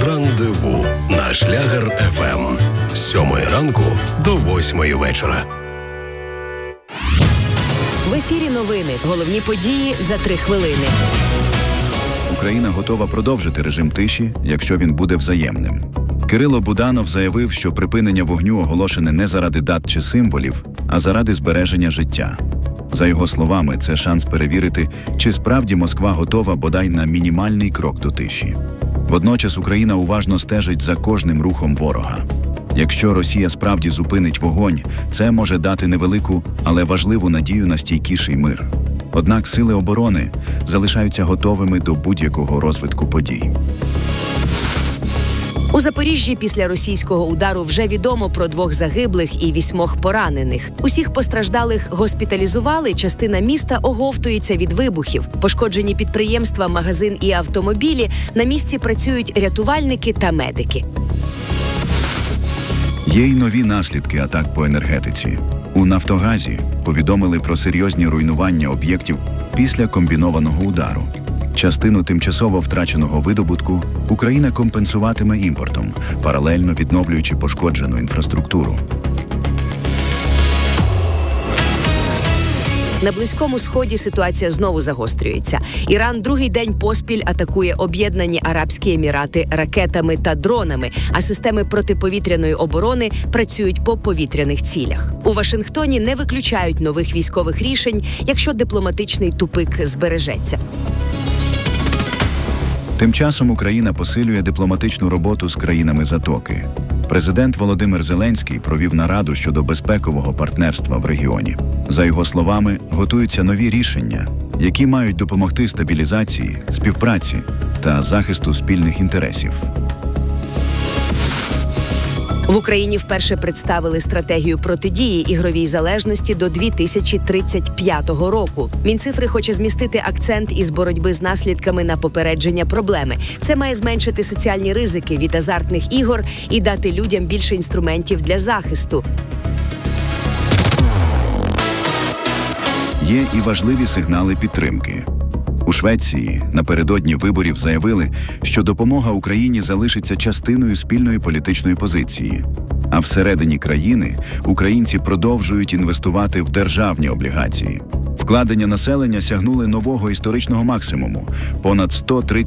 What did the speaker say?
Рандеву на Шлягер ФМ з 7 ранку до 8 вечора. В ефірі новини. Головні події за 3 хвилини. Україна готова продовжити режим тиші, якщо він буде взаємним. Кирило Буданов заявив, що припинення вогню оголошене не заради дат чи символів, а заради збереження життя. За його словами, це шанс перевірити, чи справді Москва готова бодай на мінімальний крок до тиші. Водночас Україна уважно стежить за кожним рухом ворога. Якщо Росія справді зупинить вогонь, це може дати невелику, але важливу надію на стійкіший мир. Однак сили оборони залишаються готовими до будь-якого розвитку подій. У Запоріжжі після російського удару вже відомо про 2 загиблих і 8 поранених. Усіх постраждалих госпіталізували, частина міста оговтується від вибухів. Пошкоджені підприємства, магазин і автомобілі. На місці працюють рятувальники та медики. Є й нові наслідки атак по енергетиці. У «Нафтогазі» повідомили про серйозні руйнування об'єктів після комбінованого удару. Частину тимчасово втраченого видобутку Україна компенсуватиме імпортом, паралельно відновлюючи пошкоджену інфраструктуру. На Близькому Сході ситуація знову загострюється. Іран другий день поспіль атакує Об'єднані Арабські Емірати ракетами та дронами, а системи протиповітряної оборони працюють по повітряних цілях. У Вашингтоні не виключають нових військових рішень, якщо дипломатичний тупик збережеться. Тим часом Україна посилює дипломатичну роботу з країнами Затоки. Президент Володимир Зеленський провів нараду щодо безпекового партнерства в регіоні. За його словами, готуються нові рішення, які мають допомогти стабілізації, співпраці та захисту спільних інтересів. В Україні вперше представили стратегію протидії ігровій залежності до 2035 року. Мінцифри хоче змістити акцент із боротьби з наслідками на попередження проблеми. Це має зменшити соціальні ризики від азартних ігор і дати людям більше інструментів для захисту. Є і важливі сигнали підтримки. У Швеції напередодні виборів заявили, що допомога Україні залишиться частиною спільної політичної позиції. А всередині країни українці продовжують інвестувати в державні облігації. Вкладення населення сягнули нового історичного максимуму – понад 130